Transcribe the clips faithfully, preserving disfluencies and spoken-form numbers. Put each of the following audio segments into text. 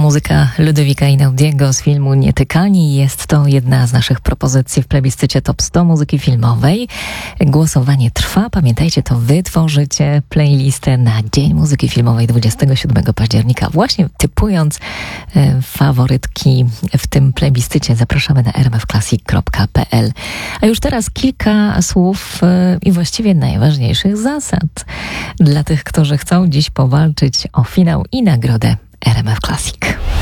Muzyka Ludwika Einaudiego z filmu Nietykani. Jest to jedna z naszych propozycji w plebiscycie Top sto muzyki filmowej. Głosowanie trwa. Pamiętajcie, to wy tworzycie playlistę na Dzień Muzyki Filmowej dwudziestego siódmego października. Właśnie typując e, faworytki w tym plebiscycie zapraszamy na r m f classic kropka p l. A już teraz kilka słów e, i właściwie najważniejszych zasad dla tych, którzy chcą dziś powalczyć o finał i nagrodę R M F Classic.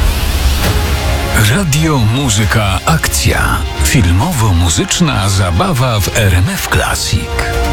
Radio, muzyka, akcja. Filmowo-muzyczna zabawa w R M F Classic.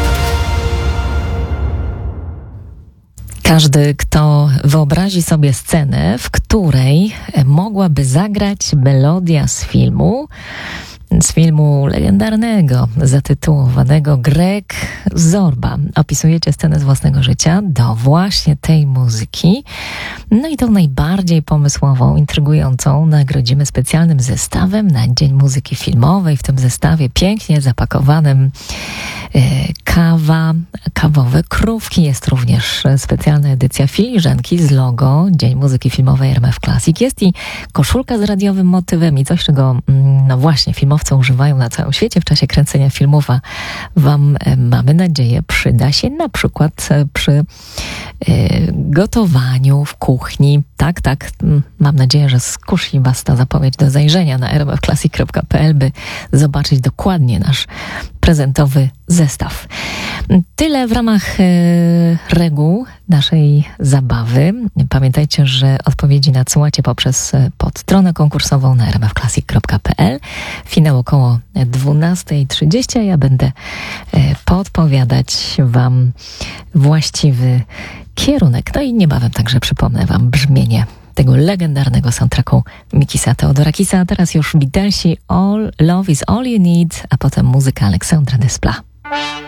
Każdy, kto wyobrazi sobie scenę, w której mogłaby zagrać melodia z filmu, z filmu legendarnego, zatytułowanego Greg Zorba. Opisujecie scenę z własnego życia do właśnie tej muzyki. No i tą najbardziej pomysłową, intrygującą nagrodzimy specjalnym zestawem na Dzień Muzyki Filmowej. W tym zestawie pięknie zapakowanym yy, kawa, kawowe krówki. Jest również specjalna edycja filiżanki z logo Dzień Muzyki Filmowej R M F Classic. Jest i koszulka z radiowym motywem i coś, czego no właśnie filmowcy używają na całym świecie w czasie kręcenia filmów, a wam, mamy nadzieję, przyda się na przykład przy y, gotowaniu w kuchni. Tak, tak, mam nadzieję, że skusi was ta zapowiedź do zajrzenia na r m f classic kropka p l, by zobaczyć dokładnie nasz prezentowy zestaw. Tyle w ramach y, reguł naszej zabawy. Pamiętajcie, że odpowiedzi nadsyłacie poprzez podstronę konkursową na r m f classic kropka p l. Finał około dwunasta trzydzieści, a ja będę y, podpowiadać wam właściwy kierunek. No i niebawem także przypomnę wam brzmienie tego legendarnego soundtracku Mikisa Theodorakisa. A teraz już Beatlesi, All Love is All You Need, a potem muzyka Aleksandra Desplat.